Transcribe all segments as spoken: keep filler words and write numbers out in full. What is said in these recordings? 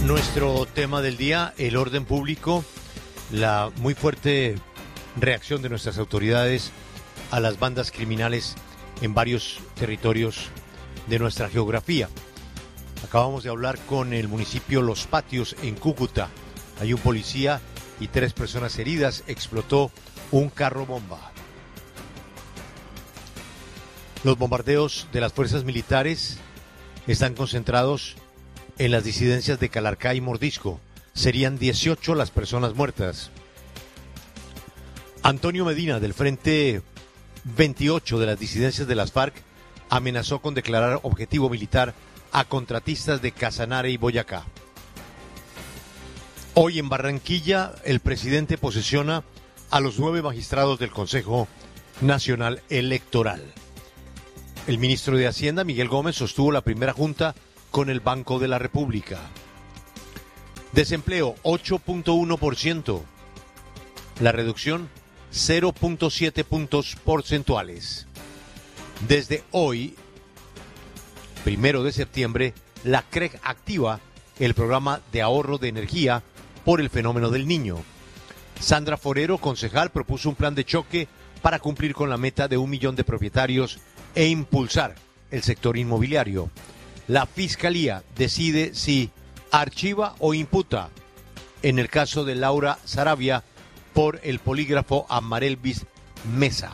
Nuestro tema del día, el orden público, la muy fuerte reacción de nuestras autoridades a las bandas criminales en varios territorios de nuestra geografía. Acabamos de hablar con el municipio Los Patios en Cúcuta. Hay un policía y tres personas heridas. Explotó un carro bomba. Los bombardeos de las fuerzas militares están concentrados en las disidencias de Calarcá y Mordisco. Serían dieciocho las personas muertas. Antonio Medina, del Frente veintiocho de las disidencias de las FARC, amenazó con declarar objetivo militar a contratistas de Casanare y Boyacá. Hoy en Barranquilla, el presidente posesiona a los nueve magistrados del Consejo Nacional Electoral. El ministro de Hacienda, Miguel Gómez, sostuvo la primera junta con el Banco de la República. Desempleo, ocho punto uno por ciento. La reducción, cero punto siete puntos porcentuales. Desde hoy, primero de septiembre, la C R E G activa el programa de ahorro de energía por el fenómeno del Niño. Sandra Forero, concejal, propuso un plan de choque para cumplir con la meta de un millón de propietarios e impulsar el sector inmobiliario. La Fiscalía decide si archiva o imputa en el caso de Laura Saravia por el polígrafo a Marelvis Mesa.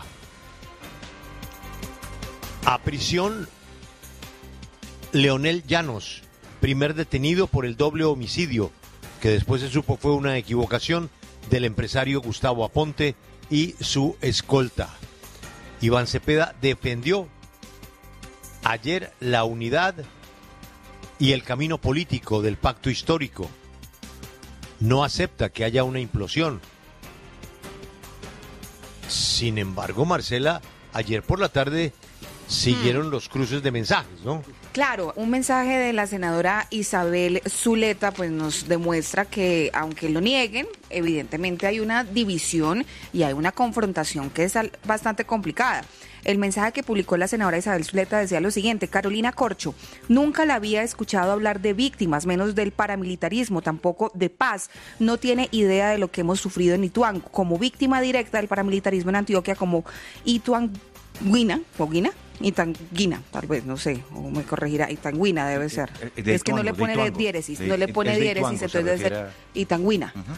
A prisión, Leonel Llanos, primer detenido por el doble homicidio, que después se supo fue una equivocación del empresario Gustavo Aponte y su escolta. Iván Cepeda defendió ayer la unidad y el camino político del pacto histórico. No acepta que haya una implosión. Sin embargo, Marcela, ayer por la tarde siguieron hmm. los cruces de mensajes, ¿no? Claro, un mensaje de la senadora Isabel Zuleta pues nos demuestra que, aunque lo nieguen, evidentemente hay una división y hay una confrontación que es bastante complicada. El mensaje que publicó la senadora Isabel Zuleta decía lo siguiente: Carolina Corcho, nunca la había escuchado hablar de víctimas, menos del paramilitarismo, tampoco de paz. No tiene idea de lo que hemos sufrido en Ituango. Como víctima directa del paramilitarismo en Antioquia, como Ituanguina, o Guina, Itanguina, tal vez, no sé, o me corregirá, Itanguina debe ser. De, de es que Ituango, no le pone de diéresis, de, no le pone diéresis, Ituango, entonces debe ser a... Itanguina. Uh-huh.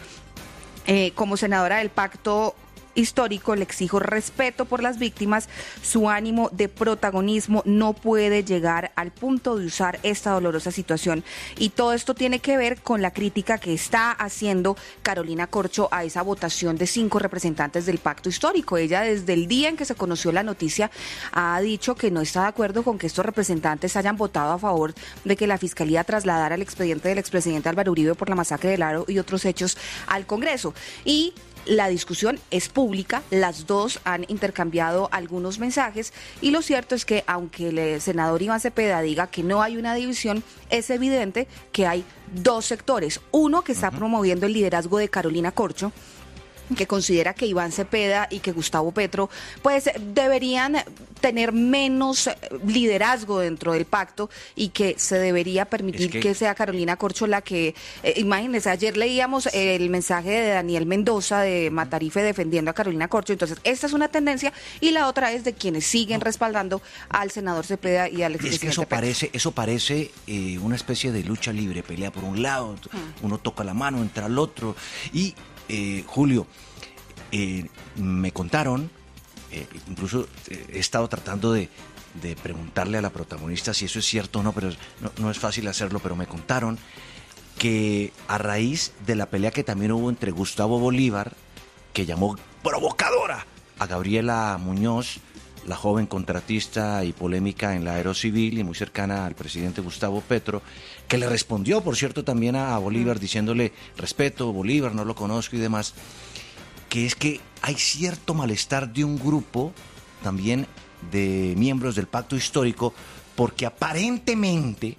Eh, como senadora del pacto histórico, le exijo respeto por las víctimas. Su ánimo de protagonismo no puede llegar al punto de usar esta dolorosa situación. Y todo esto tiene que ver con la crítica que está haciendo Carolina Corcho a esa votación de cinco representantes del pacto histórico. Ella, desde el día en que se conoció la noticia, ha dicho que no está de acuerdo con que estos representantes hayan votado a favor de que la Fiscalía trasladara el expediente del expresidente Álvaro Uribe por la masacre del Aro y otros hechos al Congreso. Y la discusión es pública, las dos han intercambiado algunos mensajes y lo cierto es que, aunque el senador Iván Cepeda diga que no hay una división, es evidente que hay dos sectores. Uno que está uh-huh. promoviendo el liderazgo de Carolina Corcho, que considera que Iván Cepeda y que Gustavo Petro pues deberían tener menos liderazgo dentro del pacto y que se debería permitir es que... que sea Carolina Corcho la que, eh, imagínense, ayer leíamos el mensaje de Daniel Mendoza de Matarife defendiendo a Carolina Corcho. Entonces esta es una tendencia y la otra es de quienes siguen respaldando al senador Cepeda y al expresidente. Es que eso Petro. parece, eso parece eh, una especie de lucha libre, pelea por un lado, hmm. uno toca la mano, entra al otro y Eh, Julio, eh, me contaron, eh, incluso eh, he estado tratando de, de preguntarle a la protagonista si eso es cierto o no, pero no, no es fácil hacerlo, pero me contaron que a raíz de la pelea que también hubo entre Gustavo Bolívar, que llamó provocadora a Gabriela Muñoz, la joven contratista y polémica en la Aerocivil y muy cercana al presidente Gustavo Petro, que le respondió, por cierto, también a Bolívar diciéndole respeto, Bolívar, no lo conozco y demás, que es que hay cierto malestar de un grupo también de miembros del pacto histórico porque aparentemente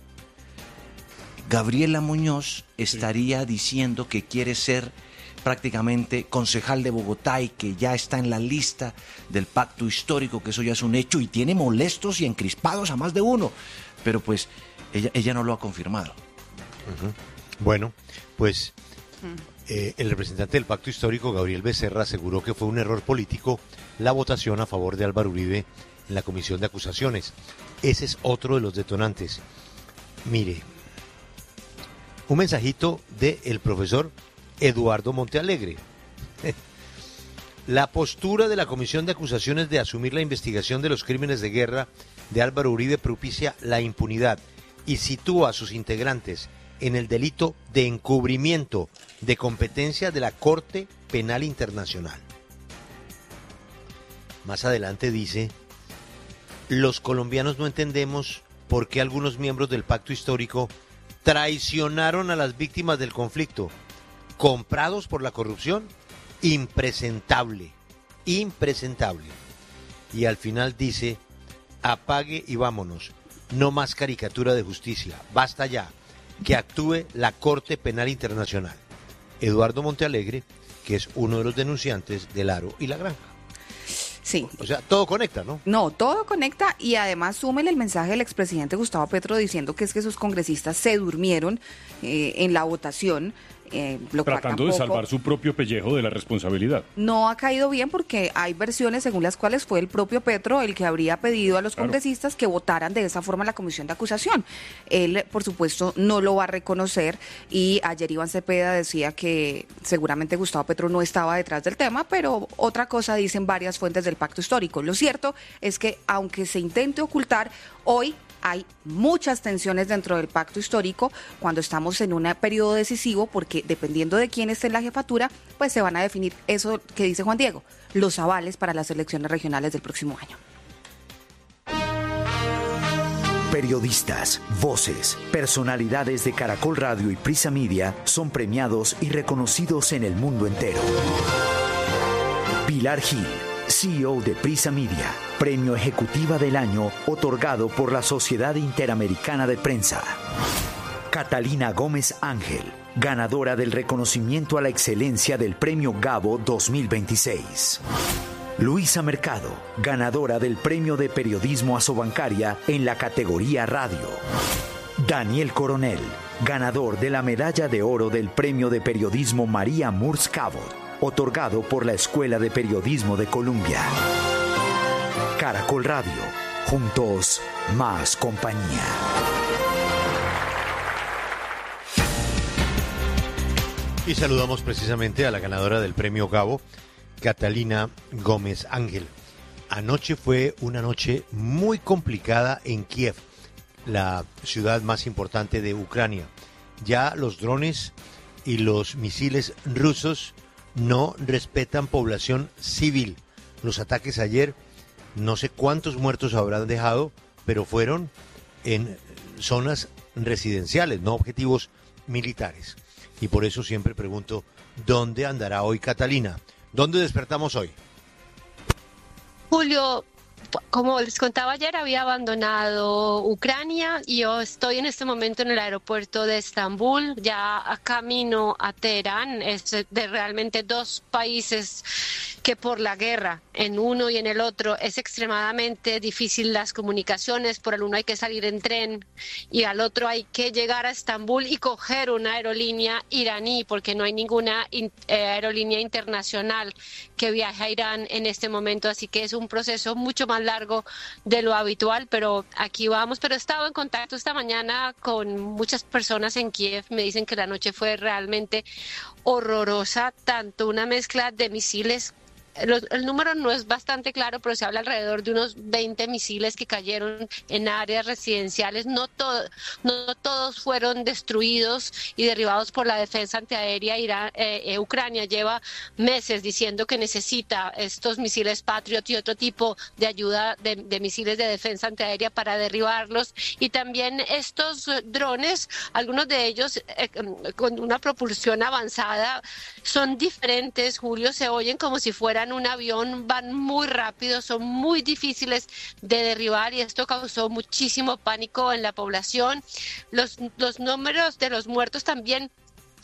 Gabriela Muñoz estaría diciendo que quiere ser prácticamente concejal de Bogotá y que ya está en la lista del pacto histórico, que eso ya es un hecho y tiene molestos y encrispados a más de uno, pero pues ella, ella no lo ha confirmado. Uh-huh. Bueno, pues eh, el representante del Pacto Histórico, Gabriel Becerra, aseguró que fue un error político la votación a favor de Álvaro Uribe en la comisión de acusaciones. Ese es otro de los detonantes. Mire, un mensajito del profesor Eduardo Montealegre. La postura de la comisión de acusaciones de asumir la investigación de los crímenes de guerra de Álvaro Uribe propicia la impunidad y sitúa a sus integrantes en el delito de encubrimiento de competencia de la Corte Penal Internacional. Más adelante dice, los colombianos no entendemos por qué algunos miembros del pacto histórico traicionaron a las víctimas del conflicto, comprados por la corrupción, impresentable, impresentable. Y al final dice, apague y vámonos, no más caricatura de justicia, basta ya, que actúe la Corte Penal Internacional. Eduardo Montealegre, que es uno de los denunciantes del Aro y la Granja. Sí. O sea, todo conecta, ¿no? No, todo conecta y además súmele el mensaje del expresidente Gustavo Petro diciendo que es que sus congresistas se durmieron eh, en la votación. Eh, lo Tratando de salvar su propio pellejo de la responsabilidad. No ha caído bien porque hay versiones según las cuales fue el propio Petro el que habría pedido a los claro. congresistas que votaran de esa forma la comisión de acusación. Él, por supuesto, no lo va a reconocer y ayer Iván Cepeda decía que seguramente Gustavo Petro no estaba detrás del tema, pero otra cosa dicen varias fuentes del pacto histórico. Lo cierto es que aunque se intente ocultar, hoy hay muchas tensiones dentro del pacto histórico cuando estamos en un periodo decisivo porque dependiendo de quién esté en la jefatura, pues se van a definir eso que dice Juan Diego, los avales para las elecciones regionales del próximo año. Periodistas, voces, personalidades de Caracol Radio y Prisa Media son premiados y reconocidos en el mundo entero. Pilar Gil, C E O de Prisa Media, Premio Ejecutiva del Año otorgado por la Sociedad Interamericana de Prensa. Catalina Gómez Ángel, ganadora del reconocimiento a la excelencia del Premio Gabo dos mil veintiséis. Luisa Mercado, ganadora del Premio de Periodismo Asobancaria en la categoría Radio. Daniel Coronel, ganador de la Medalla de Oro del Premio de Periodismo María Murs Cabot, otorgado por la Escuela de Periodismo de Columbia. Caracol Radio, juntos, más compañía. Y saludamos precisamente a la ganadora del Premio Gabo, Catalina Gómez Ángel. Anoche fue una noche muy complicada en Kiev, la ciudad más importante de Ucrania. Ya los drones y los misiles rusos no respetan población civil. Los ataques ayer, no sé cuántos muertos habrán dejado, pero fueron en zonas residenciales, no objetivos militares. Y por eso siempre pregunto, ¿dónde andará hoy Catalina? ¿Dónde despertamos hoy? Julio, como les contaba ayer, había abandonado Ucrania y yo estoy en este momento en el aeropuerto de Estambul, ya a camino a Teherán. Es de realmente dos países que por la guerra en uno y en el otro es extremadamente difícil las comunicaciones. Por el uno hay que salir en tren y al otro hay que llegar a Estambul y coger una aerolínea iraní porque no hay ninguna in, eh, aerolínea internacional que viaje a Irán en este momento, así que es un proceso mucho más largo de lo habitual, pero aquí vamos. Pero he estado en contacto esta mañana con muchas personas en Kiev, me dicen que la noche fue realmente horrorosa, tanto una mezcla de misiles. Los, el número no es bastante claro, pero se habla alrededor de unos veinte misiles que cayeron en áreas residenciales. No, to, no todos fueron destruidos y derribados por la defensa antiaérea. Irán, eh, eh, Ucrania lleva meses diciendo que necesita estos misiles Patriot y otro tipo de ayuda de, de misiles de defensa antiaérea para derribarlos. Y también estos drones, algunos de ellos eh, con una propulsión avanzada, son diferentes, Julio, se oyen como si fueran un avión, van muy rápido, son muy difíciles de derribar y esto causó muchísimo pánico en la población. Los, los números de los muertos también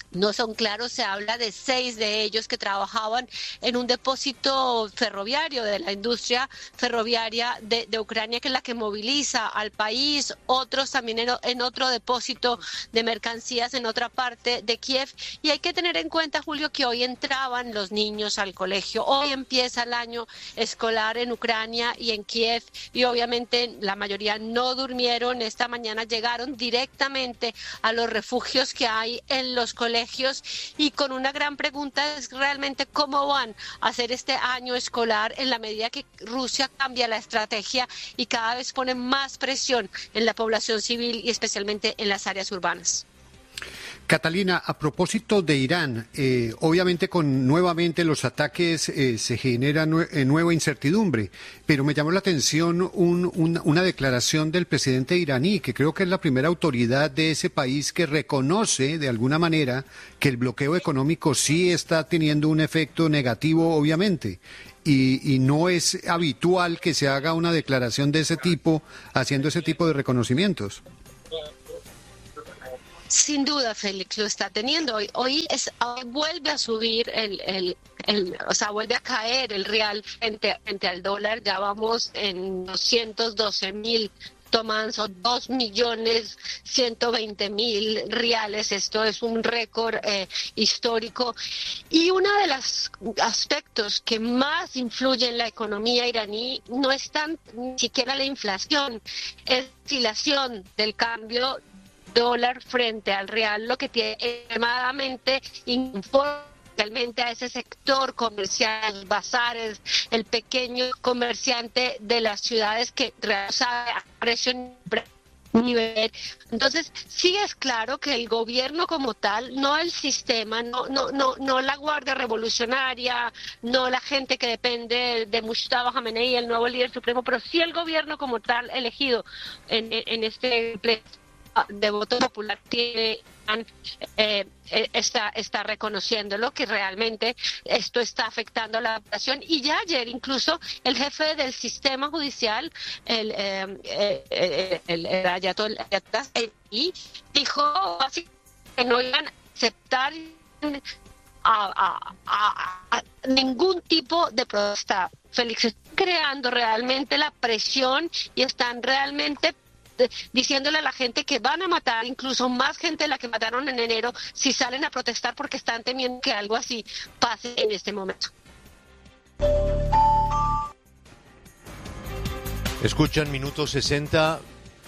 no son claros. Se habla de seis de ellos que trabajaban en un depósito ferroviario de la industria ferroviaria de, de Ucrania, que es la que moviliza al país, otros también en, en otro depósito de mercancías en otra parte de Kiev. Y hay que tener en cuenta, Julio, que hoy entraban los niños al colegio, hoy empieza el año escolar en Ucrania y en Kiev, y obviamente la mayoría no durmieron. Esta mañana llegaron directamente a los refugios que hay en los colegios, y con una gran pregunta es realmente cómo van a hacer este año escolar en la medida que Rusia cambia la estrategia y cada vez pone más presión en la población civil y especialmente en las áreas urbanas. Catalina, a propósito de Irán, eh, obviamente con nuevamente los ataques eh, se genera nue- eh, nueva incertidumbre, pero me llamó la atención un, un, una declaración del presidente iraní, que creo que es la primera autoridad de ese país que reconoce de alguna manera que el bloqueo económico sí está teniendo un efecto negativo, obviamente. Y, y no es habitual que se haga una declaración de ese tipo, haciendo ese tipo de reconocimientos. Sin duda, Félix, lo está teniendo. Hoy, hoy, es, hoy vuelve a subir el, el, el, o sea, vuelve a caer el real frente, frente al dólar. Ya vamos en doscientos doce mil. Toman, son dos millones ciento veinte mil reales. Esto es un récord eh, histórico. Y uno de los aspectos que más influye en la economía iraní no es tan ni siquiera la inflación, es la oscilación del cambio dólar frente al real, lo que tiene extremadamente realmente a ese sector comercial, los bazares, el pequeño comerciante de las ciudades que sabe a precio nivel. Entonces, sí es claro que el gobierno como tal, no el sistema, no no no no la Guardia Revolucionaria, no la gente que depende de Mustafa Khamenei, el nuevo líder supremo, pero sí el gobierno como tal elegido en, en este pleno de voto popular tiene eh, está está reconociéndolo, que realmente esto está afectando a la población. Y ya ayer incluso el jefe del sistema judicial, el eh, eh, el, el ayatollah, y dijo así que no iban a aceptar a, a, a, a ningún tipo de protesta. Félix, están creando realmente la presión y están realmente diciéndole a la gente que van a matar incluso más gente de la que mataron en enero si salen a protestar, porque están temiendo que algo así pase en este momento. Escuchan Minuto sesenta.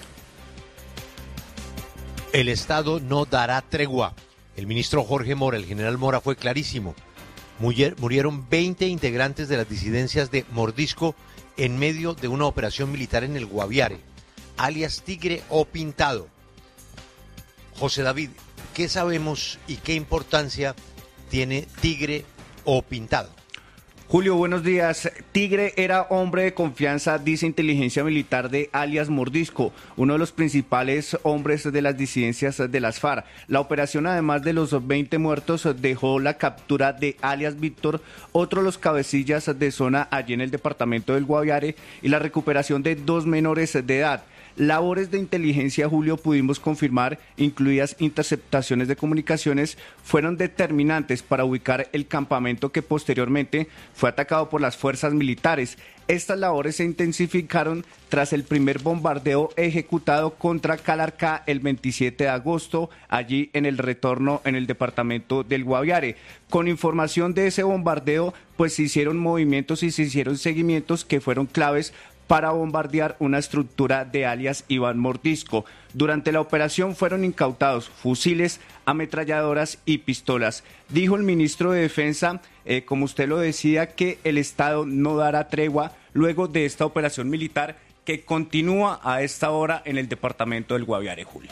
El Estado no dará tregua. El ministro Jorge Mora, el general Mora, fue clarísimo. Murieron veinte integrantes de las disidencias de Mordisco en medio de una operación militar en el Guaviare, alias Tigre o Pintado. José David, ¿qué sabemos y qué importancia tiene Tigre o Pintado? Julio, buenos días. Tigre era hombre de confianza, dice inteligencia militar, de alias Mordisco, uno de los principales hombres de las disidencias de las FARC. La operación, además de los veinte muertos, dejó la captura de alias Víctor, otro de los cabecillas de zona allí en el departamento del Guaviare, y la recuperación de dos menores de edad. Labores de inteligencia, Julio, pudimos confirmar, incluidas interceptaciones de comunicaciones, fueron determinantes para ubicar el campamento que posteriormente fue atacado por las fuerzas militares. Estas labores se intensificaron tras el primer bombardeo ejecutado contra Calarcá el veintisiete de agosto, allí en el retorno en el departamento del Guaviare. Con información de ese bombardeo, pues se hicieron movimientos y se hicieron seguimientos que fueron claves para bombardear una estructura de alias Iván Mordisco. Durante la operación fueron incautados fusiles, ametralladoras y pistolas. Dijo el ministro de Defensa, eh, como usted lo decía, que el Estado no dará tregua luego de esta operación militar que continúa a esta hora en el departamento del Guaviare, Julio.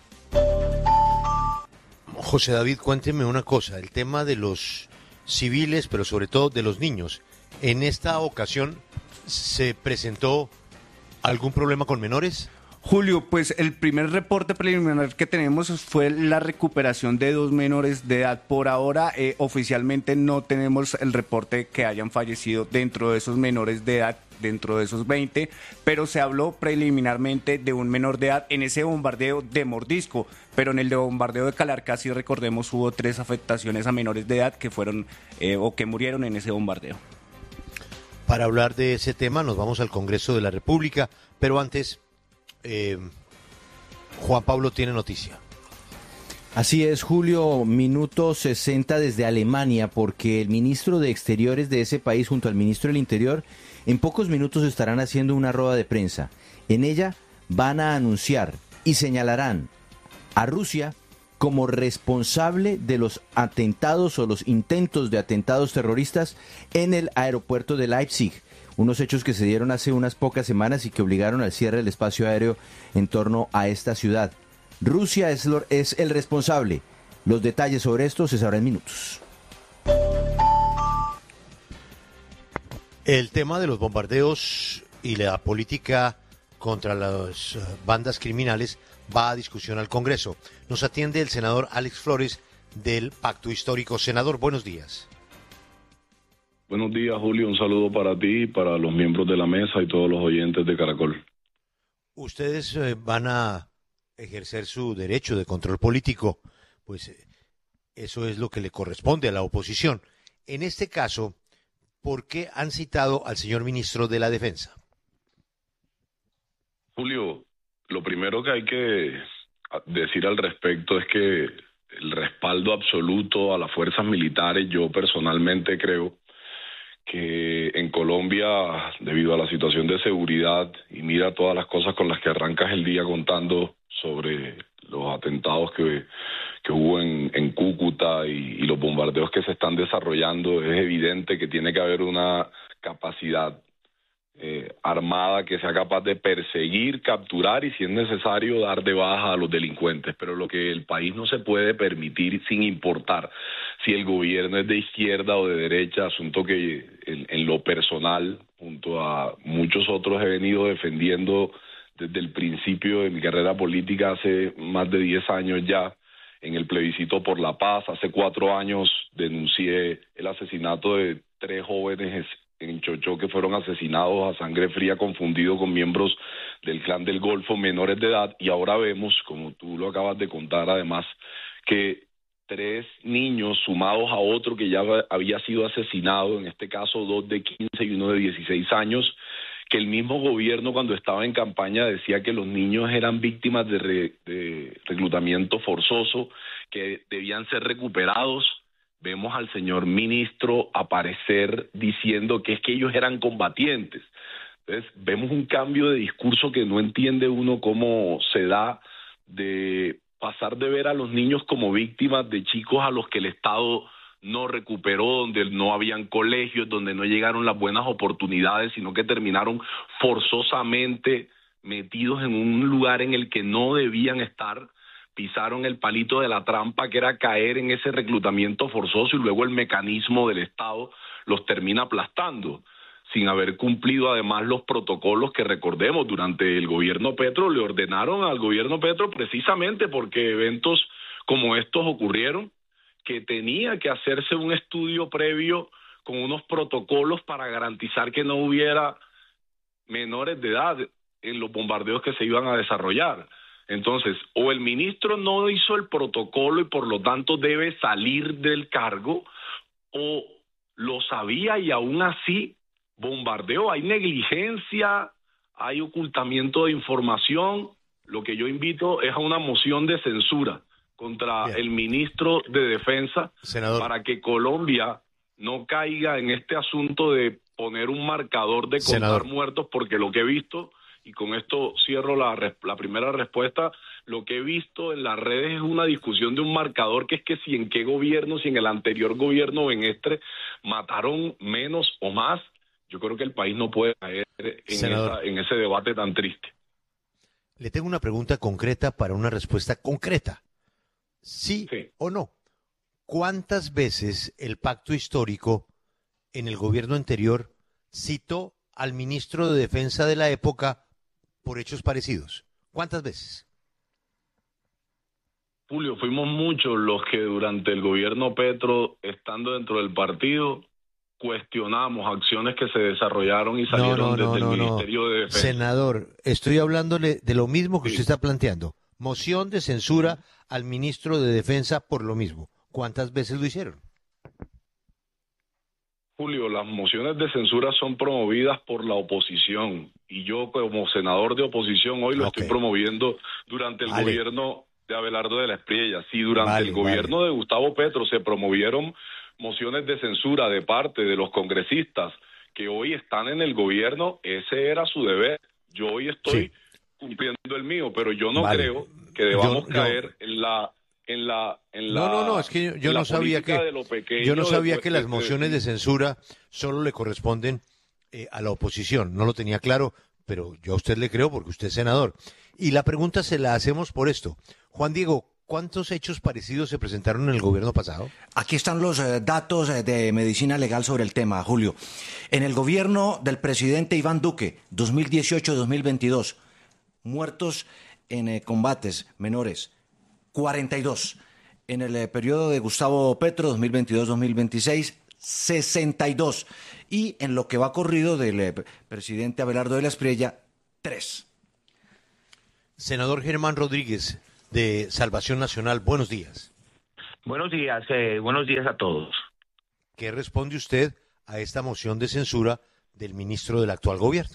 José David, cuénteme una cosa, el tema de los civiles, pero sobre todo de los niños. En esta ocasión, ¿se presentó algún problema con menores? Julio, pues el primer reporte preliminar que tenemos fue la recuperación de dos menores de edad. Por ahora, eh, oficialmente no tenemos el reporte que hayan fallecido dentro de esos menores de edad dentro de esos veinte, pero se habló preliminarmente de un menor de edad en ese bombardeo de Mordisco, pero en el de bombardeo de Calarcá, si recordemos, hubo tres afectaciones a menores de edad que fueron eh, o que murieron en ese bombardeo. Para hablar de ese tema nos vamos al Congreso de la República, pero antes, eh, Juan Pablo tiene noticia. Así es, Julio, minuto sesenta desde Alemania, porque el ministro de Exteriores de ese país junto al ministro del Interior en pocos minutos estarán haciendo una rueda de prensa. En ella van a anunciar y señalarán a Rusia como responsable de los atentados o los intentos de atentados terroristas en el aeropuerto de Leipzig. Unos hechos que se dieron hace unas pocas semanas y que obligaron al cierre del espacio aéreo en torno a esta ciudad. Rusia es, lo, es el responsable. Los detalles sobre esto se sabrán en minutos. El tema de los bombardeos y la política contra las bandas criminales va a discusión al Congreso. Nos atiende el senador Alex Flores del Pacto Histórico. Senador, buenos días. Buenos días, Julio. Un saludo para ti, para los miembros de la mesa y todos los oyentes de Caracol. Ustedes eh, van a ejercer su derecho de control político, pues eh, eso es lo que le corresponde a la oposición. En este caso, ¿por qué han citado al señor ministro de la Defensa? Julio, lo primero que hay que decir al respecto es que el respaldo absoluto a las fuerzas militares, yo personalmente creo que en Colombia, debido a la situación de seguridad, y mira todas las cosas con las que arrancas el día contando sobre los atentados que, que hubo en, en Cúcuta y, y los bombardeos que se están desarrollando, es evidente que tiene que haber una capacidad eh, armada que sea capaz de perseguir, capturar y, si es necesario, dar de baja a los delincuentes. Pero lo que el país no se puede permitir, sin importar si el gobierno es de izquierda o de derecha, asunto que en, en lo personal, junto a muchos otros, he venido defendiendo desde el principio de mi carrera política hace más de diez años ya, en el plebiscito por la paz. Hace cuatro años denuncié el asesinato de tres jóvenes en Chochó que fueron asesinados a sangre fría, confundidos con miembros del Clan del Golfo, menores de edad, y ahora vemos, como tú lo acabas de contar además, que tres niños sumados a otro que ya había sido asesinado, en este caso dos de quince y uno de dieciséis años, que el mismo gobierno cuando estaba en campaña decía que los niños eran víctimas de, re, de reclutamiento forzoso, que debían ser recuperados. Vemos al señor ministro aparecer diciendo que es que ellos eran combatientes. Entonces, vemos un cambio de discurso que no entiende uno cómo se da, de pasar de ver a los niños como víctimas de chicos a los que el Estado no recuperó, donde no habían colegios, donde no llegaron las buenas oportunidades, sino que terminaron forzosamente metidos en un lugar en el que no debían estar, pisaron el palito de la trampa, que era caer en ese reclutamiento forzoso, y luego el mecanismo del Estado los termina aplastando, sin haber cumplido además los protocolos que, recordemos, durante el gobierno Petro le ordenaron al gobierno Petro, precisamente porque eventos como estos ocurrieron, que tenía que hacerse un estudio previo con unos protocolos para garantizar que no hubiera menores de edad en los bombardeos que se iban a desarrollar. Entonces, o el ministro no hizo el protocolo y por lo tanto debe salir del cargo, o lo sabía y aún así bombardeó. Hay negligencia, hay ocultamiento de información. Lo que yo invito es a una moción de censura contra Bien. el ministro de Defensa, Senador, para que Colombia no caiga en este asunto de poner un marcador de contar Senador. muertos, porque lo que he visto, y con esto cierro la, la primera respuesta, lo que he visto en las redes es una discusión de un marcador, que es que si en qué gobierno, si en el anterior gobierno o en este mataron menos o más. Yo creo que el país no puede caer en, esa, en ese debate tan triste. Le tengo una pregunta concreta para una respuesta concreta. ¿Sí, sí o no? ¿Cuántas veces el pacto histórico en el gobierno anterior citó al ministro de Defensa de la época por hechos parecidos? ¿Cuántas veces? Julio, fuimos muchos los que durante el gobierno Petro, estando dentro del partido, cuestionamos acciones que se desarrollaron y salieron no, no, desde no, el no, Ministerio no. de Defensa. Senador, estoy hablándole de lo mismo que Sí. usted está planteando. Moción de censura al ministro de Defensa por lo mismo. ¿Cuántas veces lo hicieron? Julio, las mociones de censura son promovidas por la oposición y yo como senador de oposición hoy lo Ok. estoy promoviendo durante el Vale. gobierno de Abelardo de la Espriella. Si durante Vale, el gobierno vale. de Gustavo Petro se promovieron mociones de censura de parte de los congresistas que hoy están en el gobierno, ese era su deber. Yo hoy estoy Sí. cumpliendo el mío, pero yo no Vale. creo que debamos Yo- yo- caer en la en la en la No, no, no, es que yo, yo en la no sabía política que de lo pequeño, yo no sabía de- que de- las de- mociones de censura solo le corresponden eh, a la oposición. No lo tenía claro, pero yo a usted le creo porque usted es senador. Y la pregunta se la hacemos por esto. Juan Diego, ¿cuántos hechos parecidos se presentaron en el gobierno pasado? Aquí están los eh, datos eh, de medicina legal sobre el tema, Julio. En el gobierno del presidente Iván Duque, dos mil dieciocho a dos mil veintidós, muertos en eh, combates menores, cuarenta y dos. En el eh, periodo de Gustavo Petro, dos mil veintidós a dos mil veintiséis, sesenta y dos. Y en lo que va corrido del eh, presidente Abelardo de la Espriella, tres. Senador Germán Rodríguez, de Salvación Nacional, buenos días. Buenos días, eh, buenos días a todos. ¿Qué responde usted a esta moción de censura del ministro del actual gobierno?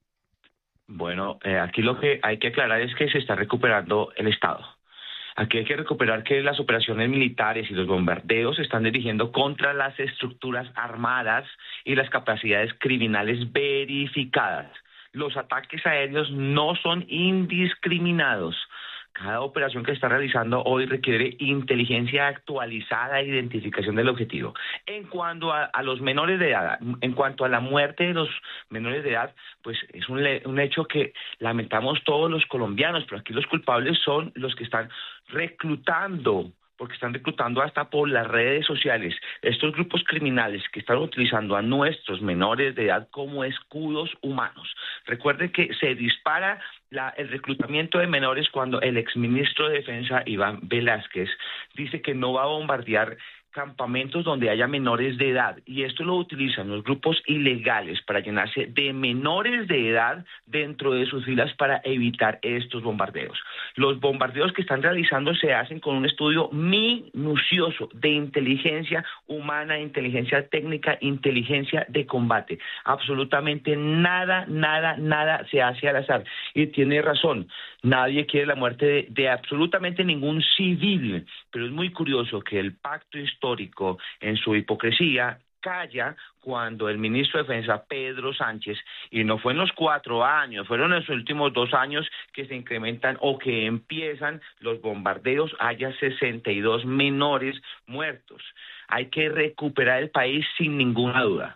Bueno, eh, aquí lo que hay que aclarar es que se está recuperando el Estado. Aquí hay que recuperar que las operaciones militares y los bombardeos se están dirigiendo contra las estructuras armadas y las capacidades criminales verificadas. Los ataques aéreos no son indiscriminados. Cada operación que se está realizando hoy requiere inteligencia actualizada e identificación del objetivo. En cuanto a, a los menores de edad, en cuanto a la muerte de los menores de edad, pues es un, le, un hecho que lamentamos todos los colombianos, pero aquí los culpables son los que están reclutando, porque están reclutando hasta por las redes sociales. Estos grupos criminales que están utilizando a nuestros menores de edad como escudos humanos. Recuerden que se dispara la, el reclutamiento de menores cuando el exministro de Defensa, Iván Velázquez, dice que no va a bombardear campamentos donde haya menores de edad, y esto lo utilizan los grupos ilegales para llenarse de menores de edad dentro de sus filas para evitar estos bombardeos. Los bombardeos que están realizando se hacen con un estudio minucioso de inteligencia humana, inteligencia técnica, inteligencia de combate. Absolutamente nada, nada, nada se hace al azar. Y tiene razón, nadie quiere la muerte de, de absolutamente ningún civil, pero es muy curioso que el pacto histórico, en su hipocresía, calla cuando el ministro de Defensa, Pedro Sánchez, y no fue en los cuatro años, fueron en los últimos dos años que se incrementan o que empiezan los bombardeos, haya sesenta y dos menores muertos. Hay que recuperar el país sin ninguna duda.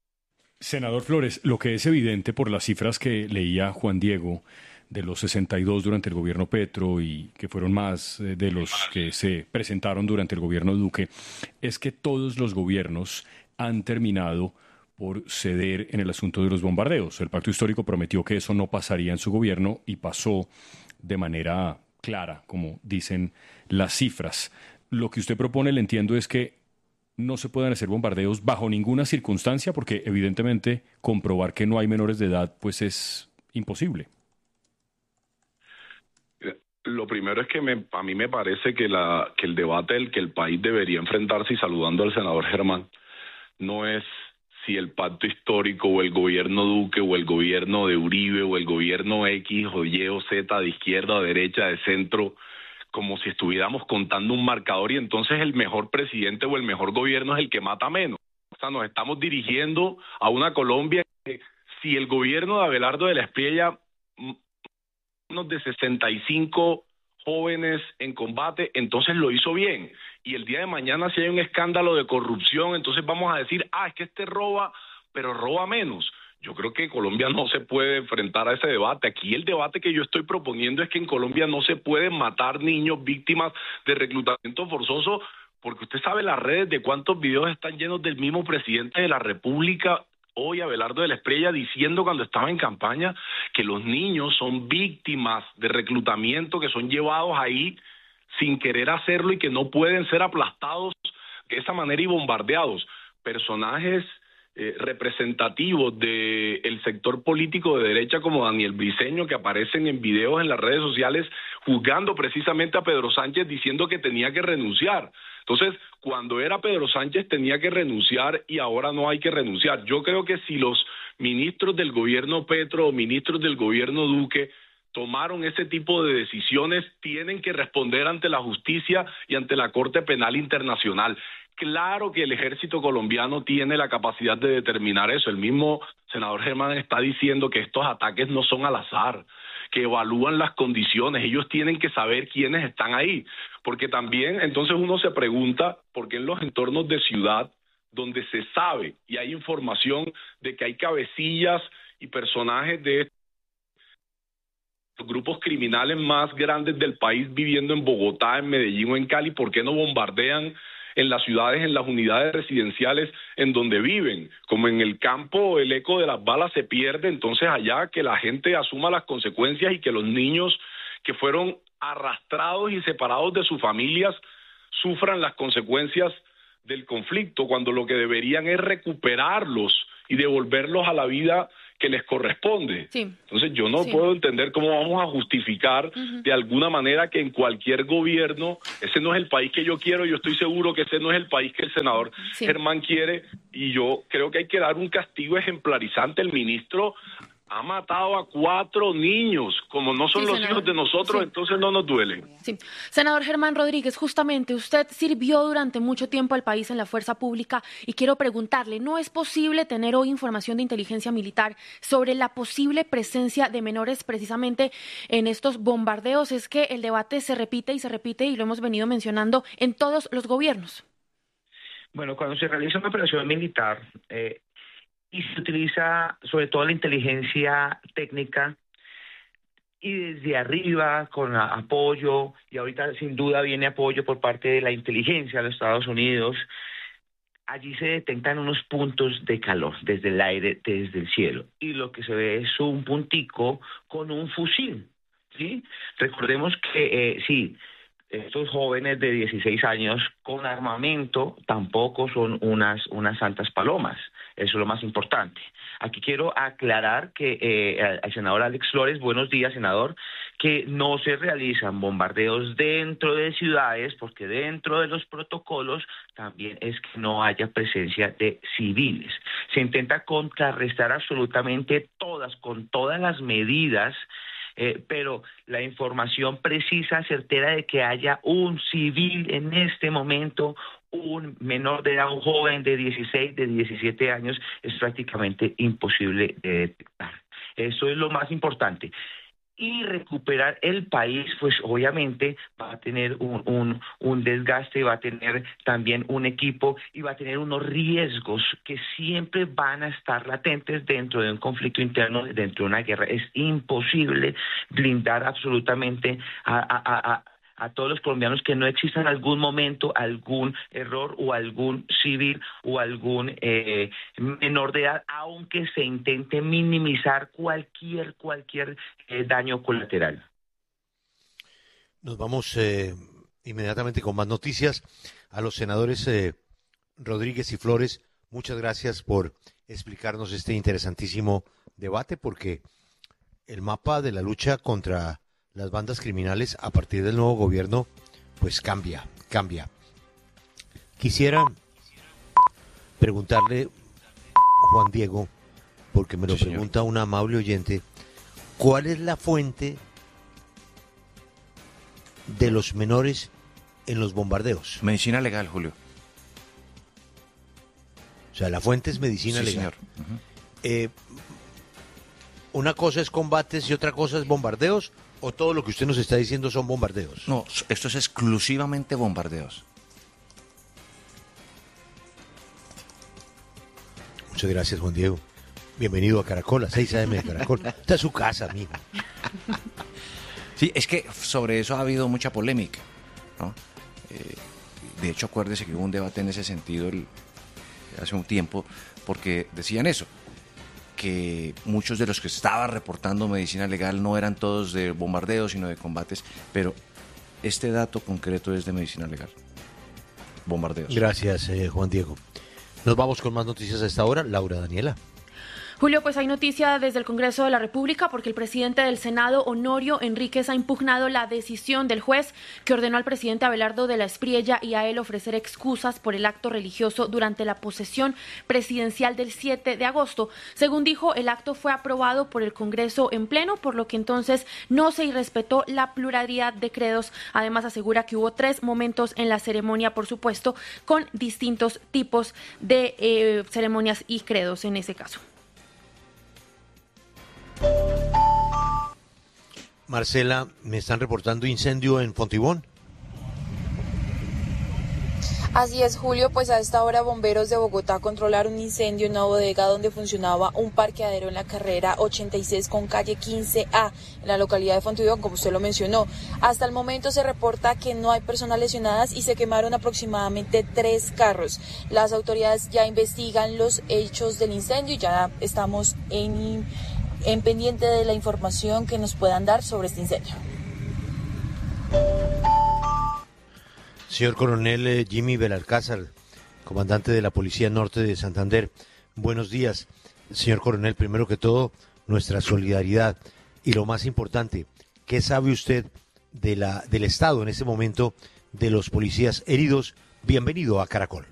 Senador Flores, lo que es evidente por las cifras que leía Juan Diego de los sesenta y dos durante el gobierno Petro y que fueron más de los que se presentaron durante el gobierno Duque, es que todos los gobiernos han terminado por ceder en el asunto de los bombardeos. El pacto histórico prometió que eso no pasaría en su gobierno y pasó de manera clara, como dicen las cifras. Lo que usted propone, le entiendo, es que no se puedan hacer bombardeos bajo ninguna circunstancia, porque evidentemente comprobar que no hay menores de edad pues es imposible. Lo primero es que me, a mí me parece que, la, que el debate del que el país debería enfrentarse, y saludando al senador Germán, no es si el pacto histórico o el gobierno Duque o el gobierno de Uribe o el gobierno X o Y o Z, de izquierda o derecha, de centro, como si estuviéramos contando un marcador y entonces el mejor presidente o el mejor gobierno es el que mata menos. O sea, nos estamos dirigiendo a una Colombia que si el gobierno de Abelardo de la Espriella de sesenta y cinco jóvenes en combate, entonces lo hizo bien. Y el día de mañana si hay un escándalo de corrupción, entonces vamos a decir, ah, es que este roba, pero roba menos. Yo creo que Colombia no se puede enfrentar a ese debate. Aquí el debate que yo estoy proponiendo es que en Colombia no se pueden matar niños víctimas de reclutamiento forzoso, porque usted sabe las redes de cuántos videos están llenos del mismo presidente de la República, hoy Abelardo de la Espriella, diciendo cuando estaba en campaña que los niños son víctimas de reclutamiento, que son llevados ahí sin querer hacerlo y que no pueden ser aplastados de esa manera y bombardeados. Personajes eh, representativos del sector político de derecha como Daniel Briceño, que aparecen en videos en las redes sociales juzgando precisamente a Pedro Sánchez diciendo que tenía que renunciar. Entonces, cuando era Pedro Sánchez tenía que renunciar y ahora no hay que renunciar. Yo creo que si los ministros del gobierno Petro o ministros del gobierno Duque tomaron ese tipo de decisiones, tienen que responder ante la justicia y ante la Corte Penal Internacional. Claro que el ejército colombiano tiene la capacidad de determinar eso. El mismo senador Germán está diciendo que estos ataques no son al azar, que evalúan las condiciones. Ellos tienen que saber quiénes están ahí. Porque también, entonces uno se pregunta, ¿por qué en los entornos de ciudad, donde se sabe y hay información de que hay cabecillas y personajes de los grupos criminales más grandes del país viviendo en Bogotá, en Medellín o en Cali, ¿por qué no bombardean en las ciudades, en las unidades residenciales en donde viven? Como en el campo el eco de las balas se pierde, entonces allá que la gente asuma las consecuencias y que los niños que fueron arrastrados y separados de sus familias sufran las consecuencias del conflicto, cuando lo que deberían es recuperarlos y devolverlos a la vida que les corresponde. Sí. Entonces yo no sí. puedo entender cómo vamos a justificar uh-huh. de alguna manera que en cualquier gobierno, ese no es el país que yo quiero, yo estoy seguro que ese no es el país que el senador sí. Germán quiere, y yo creo que hay que dar un castigo ejemplarizante. El ministro ha matado a cuatro niños, como no son sí, los senador. hijos de nosotros, sí. entonces no nos duelen. Sí. Senador Germán Rodríguez, justamente usted sirvió durante mucho tiempo al país en la fuerza pública y quiero preguntarle, ¿no es posible tener hoy información de inteligencia militar sobre la posible presencia de menores precisamente en estos bombardeos? Es que el debate se repite y se repite y lo hemos venido mencionando en todos los gobiernos. Bueno, cuando se realiza una operación militar, eh, y se utiliza sobre todo la inteligencia técnica y desde arriba con apoyo, y ahorita sin duda viene apoyo por parte de la inteligencia de los Estados Unidos. Allí se detectan unos puntos de calor desde el aire, desde el cielo, y lo que se ve es un puntico con un fusil, ¿sí? Recordemos que eh, sí, estos jóvenes de dieciséis años con armamento tampoco son unas, unas santas palomas. Eso es lo más importante. Aquí quiero aclarar que eh, al senador Alex Flores, buenos días, senador, que no se realizan bombardeos dentro de ciudades, porque dentro de los protocolos también es que no haya presencia de civiles. Se intenta contrarrestar absolutamente todas, con todas las medidas, Eh, pero la información precisa, certera de que haya un civil en este momento, un menor de edad, un joven de dieciséis, de diecisiete años, es prácticamente imposible de detectar. Eso es lo más importante. Y recuperar el país, pues obviamente va a tener un, un, un desgaste, va a tener también un equipo y va a tener unos riesgos que siempre van a estar latentes dentro de un conflicto interno, dentro de una guerra. Es imposible blindar absolutamente a, a, a a todos los colombianos que no exista en algún momento algún error o algún civil o algún eh, menor de edad, aunque se intente minimizar cualquier cualquier eh, daño colateral. Nos vamos eh, inmediatamente con más noticias. A los senadores eh, Rodríguez y Flores, muchas gracias por explicarnos este interesantísimo debate, porque el mapa de la lucha contra las bandas criminales a partir del nuevo gobierno pues cambia, cambia. Quisiera preguntarle, Juan Diego, porque me lo sí, pregunta un amable oyente, ¿cuál es la fuente de los menores en los bombardeos? Medicina legal, Julio. O sea, la fuente es medicina sí, legal. Señor. Uh-huh. Eh, ¿Una cosa es combates y otra cosa es bombardeos? ¿O todo lo que usted nos está diciendo son bombardeos? No, esto es exclusivamente bombardeos. Muchas gracias, Juan Diego. Bienvenido a Caracol, a seis a eme de Caracol. Esta es su casa, amigo. Sí, es que sobre eso ha habido mucha polémica, ¿no? Eh, de hecho, acuérdese que hubo un debate en ese sentido el, hace un tiempo, porque decían eso, que muchos de los que estaban reportando medicina legal no eran todos de bombardeos, sino de combates, pero este dato concreto es de medicina legal. Bombardeos. Gracias, eh, Juan Diego. Nos vamos con más noticias a esta hora. Laura Daniela. Julio, pues hay noticia desde el Congreso de la República porque el presidente del Senado, Honorio Enríquez, ha impugnado la decisión del juez que ordenó al presidente Abelardo de la Espriella y a él ofrecer excusas por el acto religioso durante la posesión presidencial del siete de agosto. Según dijo, el acto fue aprobado por el Congreso en pleno, por lo que entonces no se irrespetó la pluralidad de credos. Además, asegura que hubo tres momentos en la ceremonia, por supuesto, con distintos tipos de eh, ceremonias y credos en ese caso. Marcela, me están reportando incendio en Fontibón. Así es, Julio, pues a esta hora bomberos de Bogotá controlaron un incendio en una bodega donde funcionaba un parqueadero en la carrera ochenta y seis con calle quince A, en la localidad de Fontibón, como usted lo mencionó. Hasta el momento se reporta que no hay personas lesionadas y se quemaron aproximadamente tres carros. Las autoridades ya investigan los hechos del incendio y ya estamos en, en pendiente de la información que nos puedan dar sobre este incendio. Señor Coronel eh, Jimmy Belalcázar, comandante de la Policía Norte de Santander, buenos días. Señor Coronel, primero que todo, nuestra solidaridad y lo más importante, ¿qué sabe usted de la, del estado en este momento de los policías heridos? Bienvenido a Caracol.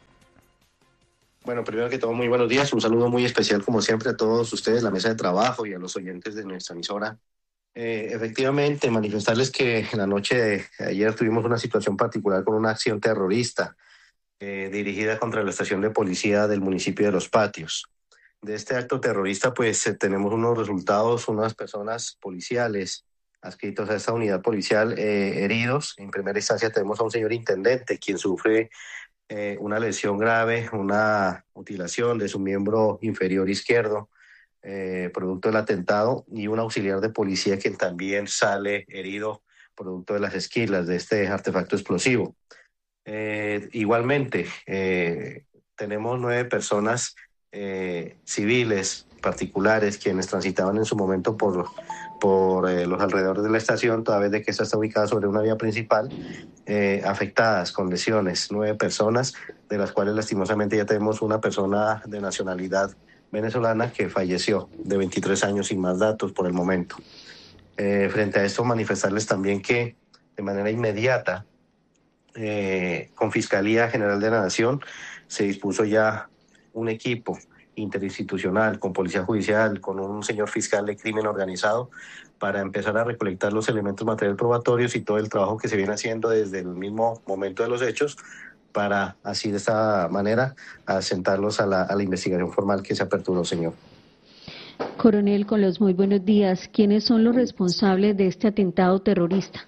Bueno, primero que todo, muy buenos días. Un saludo muy especial, como siempre, a todos ustedes, la mesa de trabajo y a los oyentes de nuestra emisora. Eh, efectivamente, manifestarles que en la noche de ayer tuvimos una situación particular con una acción terrorista eh, dirigida contra la estación de policía del municipio de Los Patios. De este acto terrorista, pues eh, tenemos unos resultados, unas personas policiales adscritos a esta unidad policial eh, heridos. En primera instancia tenemos a un señor intendente quien sufre eh, una lesión grave, una mutilación de su miembro inferior izquierdo, Eh, producto del atentado, y un auxiliar de policía que también sale herido producto de las esquilas de este artefacto explosivo. Eh, igualmente, eh, tenemos nueve personas eh, civiles particulares quienes transitaban en su momento por, por eh, los alrededores de la estación, toda vez de que esta está ubicada sobre una vía principal, eh, afectadas con lesiones, nueve personas, de las cuales lastimosamente ya tenemos una persona de nacionalidad venezolana que falleció, de veintitrés años, sin más datos por el momento. Eh, frente a esto, manifestarles también que de manera inmediata, eh, con Fiscalía General de la Nación, se dispuso ya un equipo interinstitucional, con Policía Judicial, con un señor fiscal de crimen organizado, para empezar a recolectar los elementos materiales probatorios y todo el trabajo que se viene haciendo desde el mismo momento de los hechos, para así de esta manera asentarlos a la, a la investigación formal que se aperturó, señor. Coronel, con los muy buenos días. ¿Quiénes son los responsables de este atentado terrorista?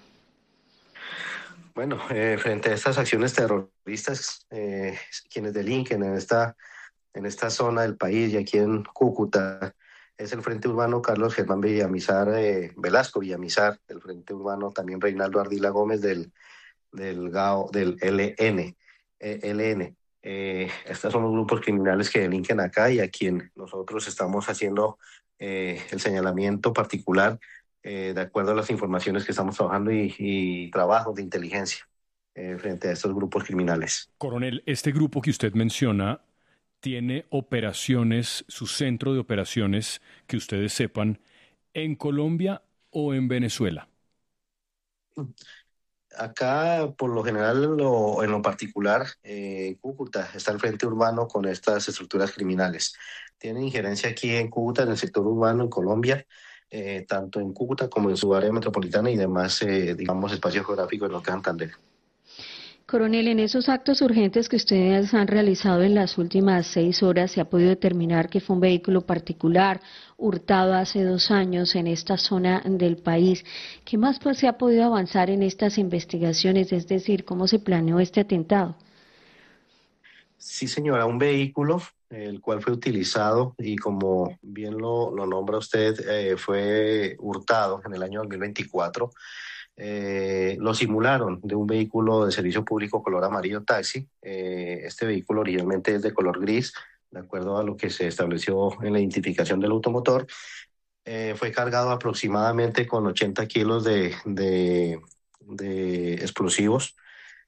Bueno, eh, frente a estas acciones terroristas, eh, quienes delinquen en esta, en esta zona del país y aquí en Cúcuta, es el Frente Urbano Carlos Germán Villamizar, eh, Velasco Villamizar, del Frente Urbano también Reinaldo Ardila Gómez del, del G A O, del L N. L N. Eh, estos son los grupos criminales que delinquen acá y a quien nosotros estamos haciendo eh, el señalamiento particular eh, de acuerdo a las informaciones que estamos trabajando y, y trabajos de inteligencia eh, frente a estos grupos criminales. Coronel, este grupo que usted menciona tiene operaciones, su centro de operaciones, que ustedes sepan, ¿en Colombia o en Venezuela? Acá, por lo general, en lo, en lo particular, eh, Cúcuta está el Frente Urbano con estas estructuras criminales. Tienen injerencia aquí en Cúcuta, en el sector urbano, en Colombia, eh, tanto en Cúcuta como en su área metropolitana y demás, eh, digamos, espacio geográfico en lo que es Santander. Coronel, en esos actos urgentes que ustedes han realizado en las últimas seis horas, ¿se ha podido determinar que fue un vehículo particular hurtado hace dos años en esta zona del país? ¿Qué más pues se ha podido avanzar en estas investigaciones? Es decir, ¿cómo se planeó este atentado? Sí, señora, un vehículo, el cual fue utilizado y como bien lo, lo nombra usted, eh, fue hurtado en el año dos mil veinticuatro. Eh, lo simularon de un vehículo de servicio público color amarillo taxi. Eh, este vehículo originalmente es de color gris, de acuerdo a lo que se estableció en la identificación del automotor. Eh, fue cargado aproximadamente con ochenta kilos de, de, de explosivos.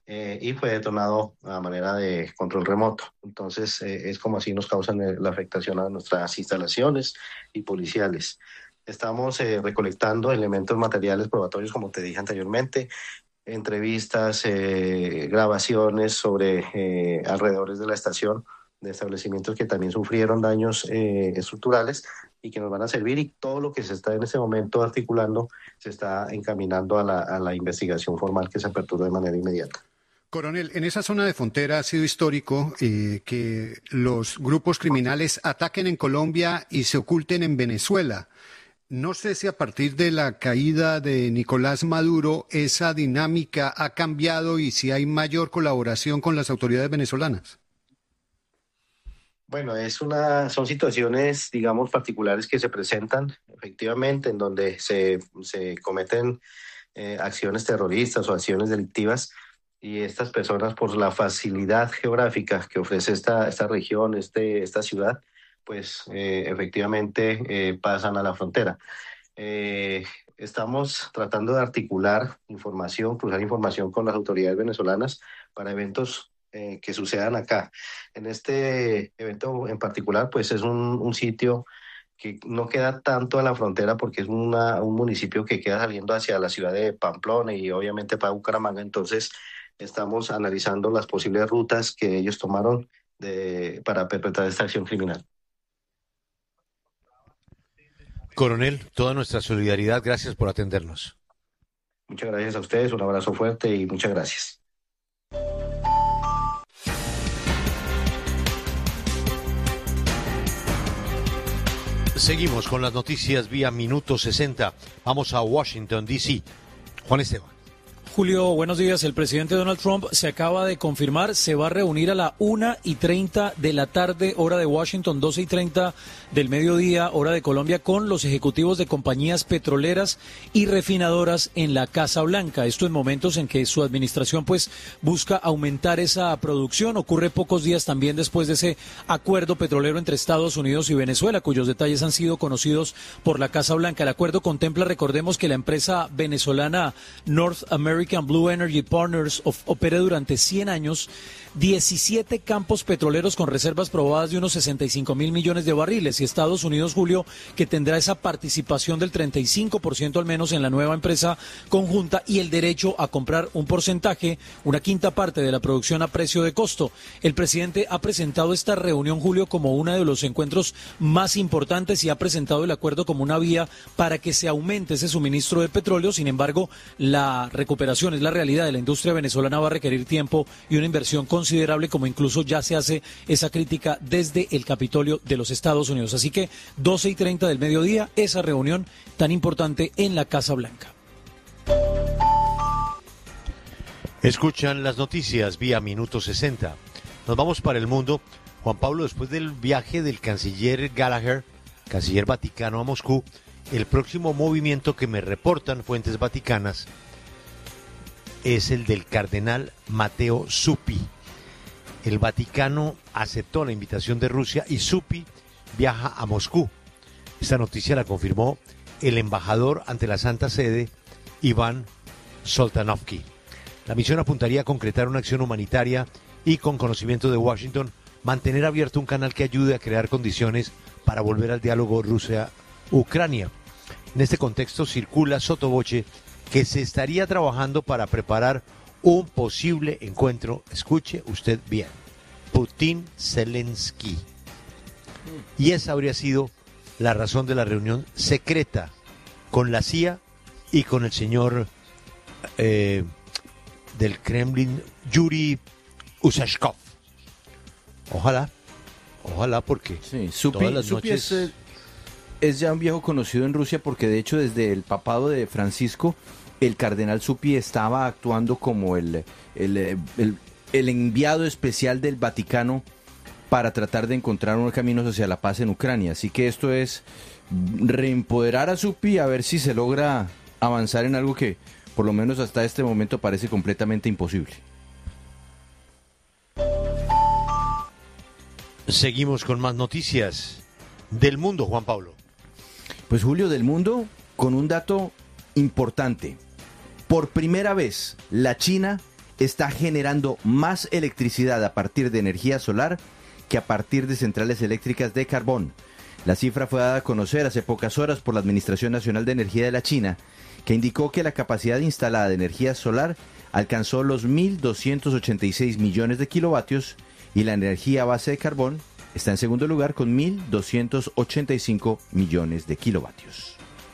eh, y fue detonado a manera de control remoto. Entonces, eh, es como así nos causan eh, la afectación a nuestras instalaciones y policiales. Estamos eh, recolectando elementos materiales probatorios, como te dije anteriormente, entrevistas, eh, grabaciones sobre eh, alrededores de la estación, de establecimientos que también sufrieron daños eh, estructurales y que nos van a servir, y todo lo que se está en ese momento articulando se está encaminando a la, a la investigación formal que se apertura de manera inmediata. Coronel, en esa zona de frontera ha sido histórico eh, que los grupos criminales ataquen en Colombia y se oculten en Venezuela. No sé si a partir de la caída de Nicolás Maduro esa dinámica ha cambiado y si hay mayor colaboración con las autoridades venezolanas. Bueno, es una, son situaciones, digamos, particulares que se presentan efectivamente en donde se, se cometen eh, acciones terroristas o acciones delictivas, y estas personas, por la facilidad geográfica que ofrece esta, esta región, este, esta ciudad, pues eh, efectivamente eh, pasan a la frontera. Eh, estamos tratando de articular información, cruzar información con las autoridades venezolanas para eventos eh, que sucedan acá. En este evento en particular, pues es un, un sitio que no queda tanto a la frontera porque es una, un municipio que queda saliendo hacia la ciudad de Pamplona y obviamente para Bucaramanga. Entonces estamos analizando las posibles rutas que ellos tomaron de, para perpetrar esta acción criminal. Coronel, toda nuestra solidaridad, gracias por atendernos. Muchas gracias a ustedes, un abrazo fuerte y muchas gracias. Seguimos con las noticias vía Minuto sesenta. Vamos a Washington, D C Juan Esteban. Julio, buenos días. El presidente Donald Trump se acaba de confirmar, se va a reunir a la una y treinta de la tarde, hora de Washington, doce y treinta del mediodía, hora de Colombia, con los ejecutivos de compañías petroleras y refinadoras en la Casa Blanca. Esto en momentos en que su administración pues busca aumentar esa producción. Ocurre pocos días también después de ese acuerdo petrolero entre Estados Unidos y Venezuela, cuyos detalles han sido conocidos por la Casa Blanca. El acuerdo contempla, recordemos, que la empresa venezolana North American Blue Energy Partners opera durante cien años diecisiete campos petroleros con reservas probadas de unos sesenta y cinco mil millones de barriles, y Estados Unidos, Julio, que tendrá esa participación del treinta y cinco por ciento al menos en la nueva empresa conjunta y el derecho a comprar un porcentaje, una quinta parte de la producción a precio de costo. El presidente ha presentado esta reunión, Julio, como uno de los encuentros más importantes y ha presentado el acuerdo como una vía para que se aumente ese suministro de petróleo. Sin embargo, la recuperación, es la realidad de la industria venezolana, va a requerir tiempo y una inversión considerable, como incluso ya se hace esa crítica desde el Capitolio de los Estados Unidos. Así que doce y treinta del mediodía, esa reunión tan importante en la Casa Blanca. Escuchan las noticias vía Minuto sesenta. Nos vamos para el mundo. Juan Pablo, después del viaje del canciller Gallagher, canciller vaticano, a Moscú, el próximo movimiento que me reportan fuentes vaticanas es el del cardenal Matteo Zuppi. El Vaticano aceptó la invitación de Rusia y Zuppi viaja a Moscú. Esta noticia la confirmó el embajador ante la Santa Sede, Iván Soltanovsky. La misión apuntaría a concretar una acción humanitaria y, con conocimiento de Washington, mantener abierto un canal que ayude a crear condiciones para volver al diálogo Rusia-Ucrania. En este contexto circula sottovoce que se estaría trabajando para preparar un posible encuentro, escuche usted bien, Putin-Zelensky. Y esa habría sido la razón de la reunión secreta con la C I A y con el señor eh, del Kremlin, Yuri Usashkov. Ojalá, ojalá, porque sí, Zuppi, todas las Zuppi noches... es, es ya un viejo conocido en Rusia, porque de hecho desde el papado de Francisco, el cardenal Zuppi estaba actuando como el, el, el, el enviado especial del Vaticano para tratar de encontrar unos caminos hacia la paz en Ucrania. Así que esto es reempoderar a Zuppi, a ver si se logra avanzar en algo que por lo menos hasta este momento parece completamente imposible. Seguimos con más noticias del mundo, Juan Pablo. Pues Julio, del mundo, con un dato importante. Por primera vez, la China está generando más electricidad a partir de energía solar que a partir de centrales eléctricas de carbón. La cifra fue dada a conocer hace pocas horas por la Administración Nacional de Energía de la China, que indicó que la capacidad instalada de energía solar alcanzó los mil doscientos ochenta y seis millones de kilovatios y la energía a base de carbón está en segundo lugar con mil doscientos ochenta y cinco millones de kilovatios.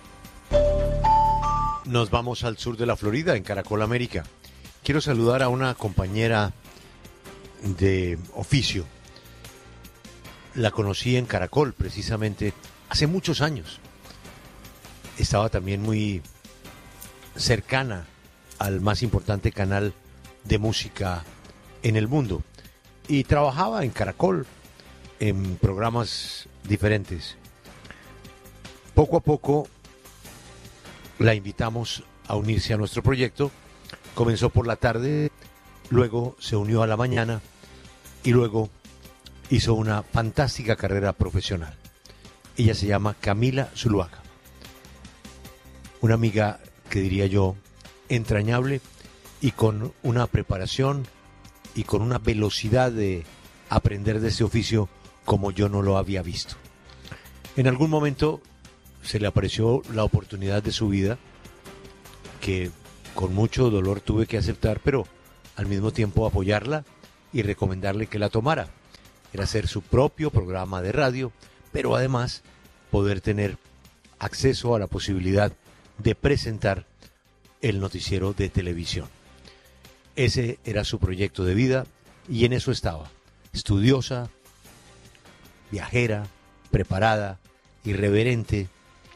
Nos vamos al sur de la Florida, en Caracol América. Quiero saludar a una compañera de oficio. La conocí en Caracol, precisamente, hace muchos años. Estaba también muy cercana al más importante canal de música en el mundo. Y trabajaba en Caracol, en programas diferentes. Poco a poco la invitamos a unirse a nuestro proyecto. Comenzó por la tarde, luego se unió a la mañana y luego hizo una fantástica carrera profesional. Ella se llama Camila Zuluaga, una amiga que diría yo entrañable y con una preparación y con una velocidad de aprender de este oficio como yo no lo había visto. En algún momento se le apareció la oportunidad de su vida que con mucho dolor tuve que aceptar, pero al mismo tiempo apoyarla y recomendarle que la tomara. Era hacer su propio programa de radio, pero además poder tener acceso a la posibilidad de presentar el noticiero de televisión. Ese era su proyecto de vida y en eso estaba. Estudiosa, viajera, preparada, irreverente,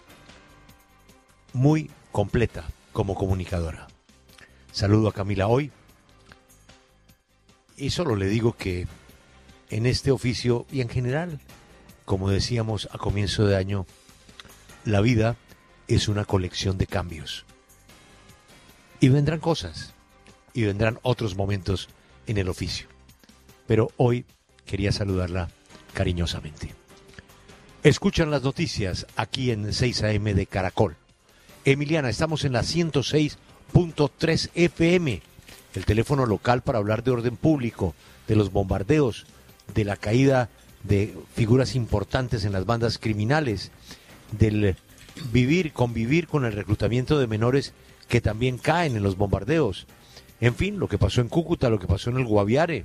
muy completa como comunicadora. Saludo a Camila hoy y solo le digo que en este oficio y en general, como decíamos a comienzo de año, la vida es una colección de cambios. Y vendrán cosas, y vendrán otros momentos en el oficio. Pero hoy quería saludarla cariñosamente. Escuchan las noticias aquí en seis A M de Caracol. Emiliana, estamos en la ciento seis punto tres F M, el teléfono local para hablar de orden público, de los bombardeos, de la caída de figuras importantes en las bandas criminales, del vivir, convivir con el reclutamiento de menores que también caen en los bombardeos. En fin, lo que pasó en Cúcuta, lo que pasó en el Guaviare.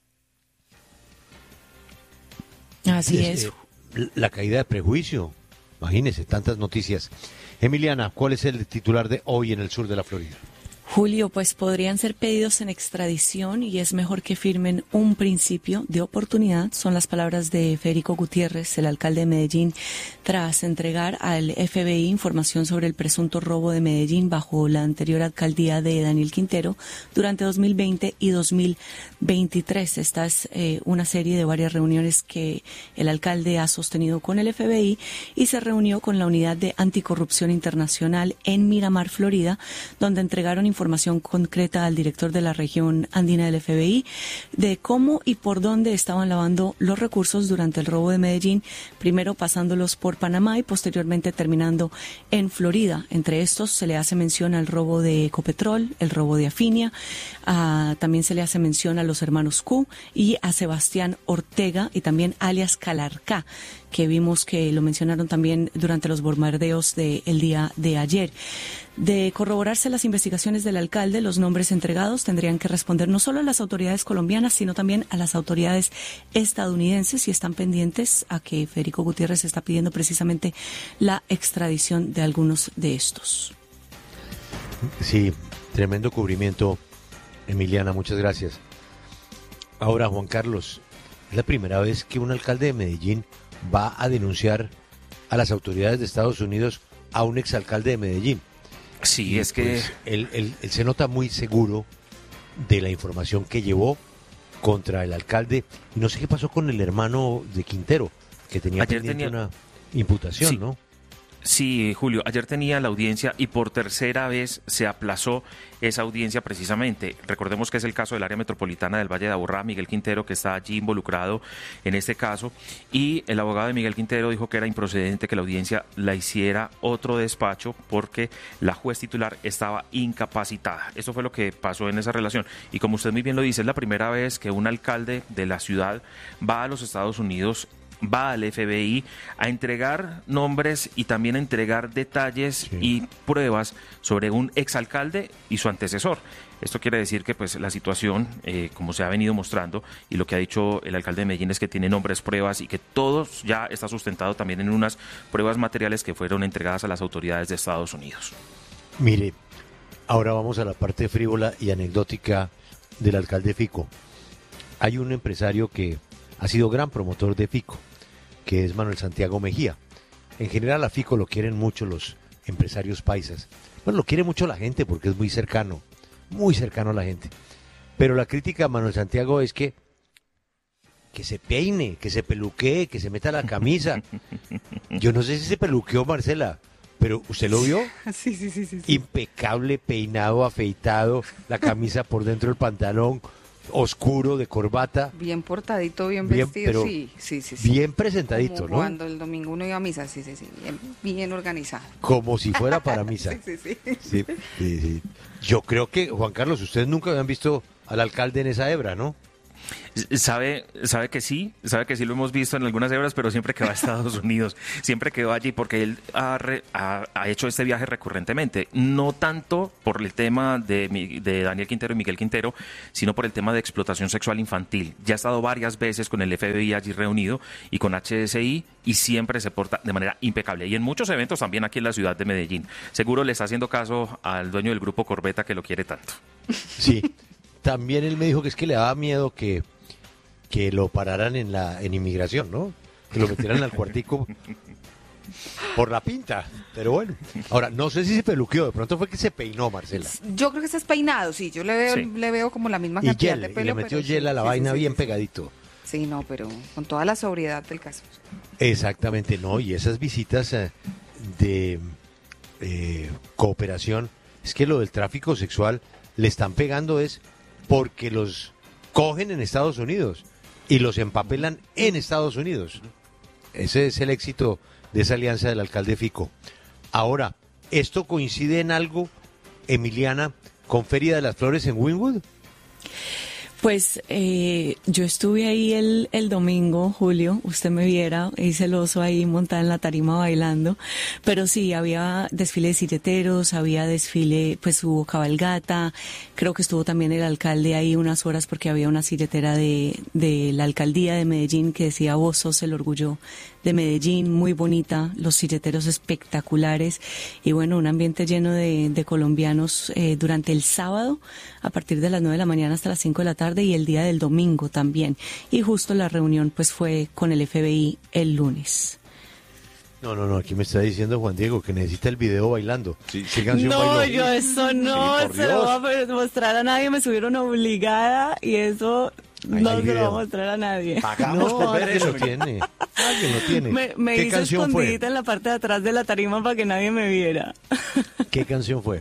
Así es. Eh, la caída de prejuicio. Imagínense, tantas noticias. Emiliana, ¿cuál es el titular de hoy en el sur de la Florida? Julio, pues podrían ser pedidos en extradición y es mejor que firmen un principio de oportunidad. Son las palabras de Federico Gutiérrez, el alcalde de Medellín, tras entregar al F B I información sobre el presunto robo de Medellín bajo la anterior alcaldía de Daniel Quintero durante dos mil veinte y dos mil veintitrés. Esta es eh, una serie de varias reuniones que el alcalde ha sostenido con el F B I y se reunió con la Unidad de Anticorrupción Internacional en Miramar, Florida, donde entregaron información información concreta al director de la región andina del F B I de cómo y por dónde estaban lavando los recursos durante el robo de Medellín, primero pasándolos por Panamá y posteriormente terminando en Florida. Entre estos se le hace mención al robo de Ecopetrol, el robo de Afinia, uh, también se le hace mención a los hermanos Q y a Sebastián Ortega y también alias Calarcá, que vimos que lo mencionaron también durante los bombardeos del día de ayer. De corroborarse las investigaciones del alcalde, los nombres entregados tendrían que responder no solo a las autoridades colombianas, sino también a las autoridades estadounidenses y están pendientes a que Federico Gutiérrez está pidiendo precisamente la extradición de algunos de estos. Sí, tremendo cubrimiento, Emiliana, muchas gracias. Ahora, Juan Carlos, es la primera vez que un alcalde de Medellín va a denunciar a las autoridades de Estados Unidos a un exalcalde de Medellín. Sí, y es que... Pues, él, él, él se nota muy seguro de la información que llevó contra el alcalde. Y no sé qué pasó con el hermano de Quintero, que tenía Ayer pendiente tenía... una imputación, sí. ¿no? Sí, Julio, ayer tenía la audiencia y por tercera vez se aplazó esa audiencia precisamente. Recordemos que es el caso del área metropolitana del Valle de Aburrá, Miguel Quintero, que está allí involucrado en este caso, y el abogado de Miguel Quintero dijo que era improcedente que la audiencia la hiciera otro despacho porque la juez titular estaba incapacitada. Eso fue lo que pasó en esa relación. Y como usted muy bien lo dice, es la primera vez que un alcalde de la ciudad va a los Estados Unidos, va al F B I a entregar nombres y también a entregar detalles sí. y pruebas sobre un exalcalde y su antecesor. Esto quiere decir que pues la situación, eh, como se ha venido mostrando, y lo que ha dicho el alcalde de Medellín es que tiene nombres, pruebas y que todo ya está sustentado también en unas pruebas materiales que fueron entregadas a las autoridades de Estados Unidos. Mire, ahora vamos a la parte frívola y anecdótica del alcalde Fico. Hay un empresario que ha sido gran promotor de Fico, que es Manuel Santiago Mejía. En general a Fico lo quieren mucho los empresarios paisas. Bueno, lo quiere mucho la gente porque es muy cercano, muy cercano a la gente. Pero la crítica a Manuel Santiago es que que se peine, que se peluquee, que se meta la camisa. Yo no sé si se peluqueó, Marcela, pero ¿usted lo vio? Sí, sí, sí, sí, sí. Impecable, peinado, afeitado, la camisa por dentro del pantalón, oscuro, de corbata. Bien portadito, bien, bien vestido, pero sí, sí, sí, sí. Bien presentadito, como ¿no? Cuando el domingo uno iba a misa, sí, sí, sí, bien, bien organizado. Como si fuera para misa. sí, sí, sí. Sí, sí, sí. Yo creo que, Juan Carlos, ustedes nunca habían visto al alcalde en esa hebra, ¿no? Sabe, sabe que sí, sabe que sí lo hemos visto en algunas hebras, pero siempre que va a Estados Unidos, siempre que va allí, porque él ha, re, ha, ha hecho este viaje recurrentemente, no tanto por el tema de, de Daniel Quintero y Miguel Quintero, sino por el tema de explotación sexual infantil. Ya ha estado varias veces con el F B I allí reunido y con H S I y siempre se porta de manera impecable. Y en muchos eventos también aquí en la ciudad de Medellín. Seguro le está haciendo caso al dueño del grupo Corbeta que lo quiere tanto. Sí. También él me dijo que es que le daba miedo que, que lo pararan en la en inmigración, ¿no? Que lo metieran al cuartico por la pinta. Pero bueno, ahora no sé si se peluqueó, de pronto fue que se peinó, Marcela. Yo creo que estás peinado, sí, yo le veo sí. le veo como la misma cantidad y gel, de pelo. Y le metió pero gel sí, a la sí, vaina sí, sí, bien sí. pegadito. Sí, no, pero con toda la sobriedad del caso. Exactamente, no, y esas visitas eh, de eh, cooperación, es que lo del tráfico sexual le están pegando es porque los cogen en Estados Unidos y los empapelan en Estados Unidos. Ese es el éxito de esa alianza del alcalde Fico. Ahora, ¿esto coincide en algo, Emiliana, con Feria de las Flores en Wynwood? Pues eh, yo estuve ahí el, el domingo, Julio, usted me viera, hice el oso ahí montada en la tarima bailando, pero sí, había desfile de silleteros, había desfile, pues hubo cabalgata, creo que estuvo también el alcalde ahí unas horas porque había una silletera de, de la alcaldía de Medellín que decía vos sos el orgullo de Medellín, muy bonita, los silleteros espectaculares y bueno, un ambiente lleno de, de colombianos eh, durante el sábado, a partir de las nueve de la mañana hasta las cinco de la tarde y el día del domingo también. Y justo la reunión pues fue con el F B I el lunes. No, no, no, aquí me está diciendo Juan Diego que necesita el video bailando. Sí, ¿qué canción no, bailó? yo eso no sí, se lo voy a mostrar a nadie, me subieron obligada y eso Ahí no se lo voy a mostrar a nadie. Pagamos no, por ver eso. Lo tiene. Alguien lo tiene. Me, me ¿Qué hice canción escondidita fue? en la parte de atrás de la tarima para que nadie me viera. ¿Qué canción fue?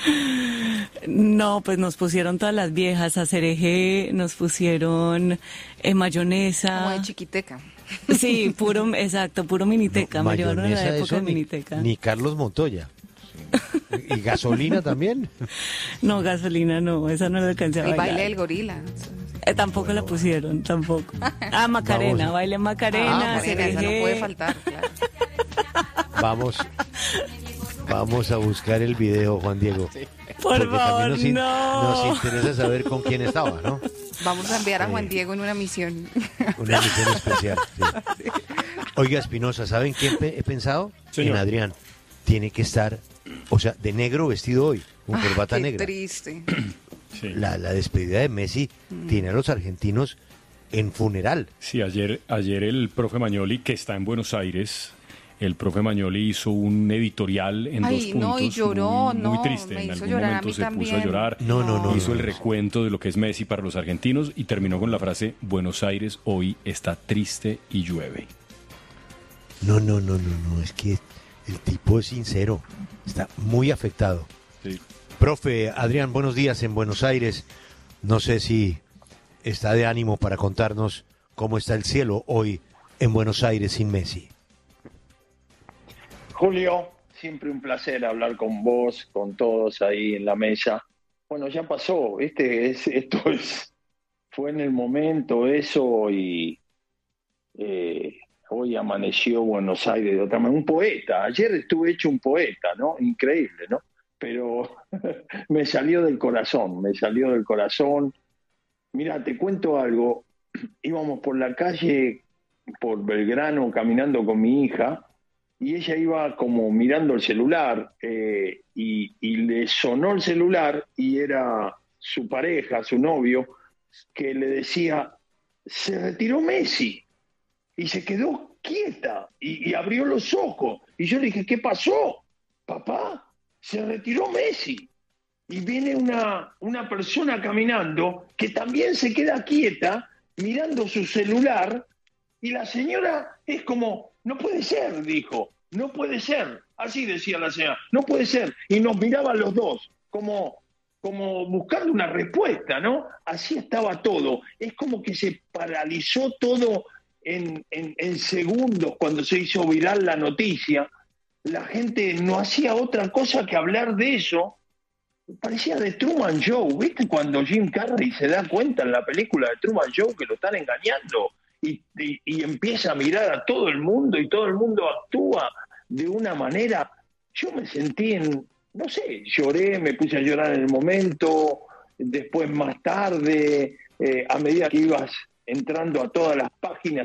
No, pues nos pusieron todas las viejas, a Cereje, nos pusieron eh, mayonesa. Como de chiquiteca. Sí, puro, exacto, puro miniteca, No, me llevaron en la época de ni, miniteca. Ni Carlos Montoya. ¿Y gasolina también? No, gasolina no, esa no la alcancé a El bailar. baile del gorila. Eh, tampoco bueno, la pusieron, tampoco. Ah, Macarena, vamos. Baile Macarena, ah, Macarena, esa no puede faltar, claro. Vamos, vamos a buscar el video, Juan Diego. Sí. Por Porque favor, también nos, no. nos interesa saber con quién estaba, ¿no? Vamos a enviar a Juan Diego en una misión. Una misión especial, sí. Sí. Oiga, Espinosa, ¿saben qué he pensado? Señor. En Adrián. Tiene que estar, o sea, de negro vestido hoy, con ah, corbata qué negra. Triste. Sí. La, la despedida de Messi mm. tiene a los argentinos en funeral. Sí, ayer, ayer el profe Magnoli, que está en Buenos Aires, el profe Magnoli hizo un editorial en Ay, dos puntos no, y lloró, muy, muy no, triste. me En hizo algún llorar momento a mí se también. puso a llorar, no, no, no, hizo no, el no. recuento de lo que es Messi para los argentinos y terminó con la frase: Buenos Aires hoy está triste y llueve. No, no, no, no, no, es que El tipo es sincero, está muy afectado. Sí. Profe, Adrián, buenos días en Buenos Aires. No sé si está de ánimo para contarnos cómo está el cielo hoy en Buenos Aires sin Messi. Julio, siempre un placer hablar con vos, con todos ahí en la mesa. Bueno, ya pasó, este es, esto es, fue en el momento eso y eh, hoy amaneció Buenos Aires de otra manera. Un poeta, ayer estuve hecho un poeta, ¿no? Increíble, ¿no? Pero me salió del corazón, me salió del corazón. Mira, te cuento algo, íbamos por la calle, por Belgrano, caminando con mi hija, y ella iba como mirando el celular, eh, y, y le sonó el celular, y era su pareja, su novio, que le decía, se retiró Messi, y se quedó quieta, y, y abrió los ojos, y yo le dije, ¿qué pasó, papá? Se retiró Messi. Y viene una, una persona caminando que también se queda quieta, mirando su celular, y la señora es como, no puede ser, dijo, no puede ser, así decía la señora, no puede ser, y nos miraban los dos, como, como buscando una respuesta, ¿no? Así estaba todo, es como que se paralizó todo en, en, en segundos cuando se hizo viral la noticia, la gente no hacía otra cosa que hablar de eso, parecía de Truman Show, ¿viste? Cuando Jim Carrey se da cuenta en la película de Truman Show que lo están engañando y, y, y empieza a mirar a todo el mundo y todo el mundo actúa de una manera. Yo me sentí en, no sé, lloré, me puse a llorar en el momento, después más tarde, eh, a medida que ibas entrando a todas las páginas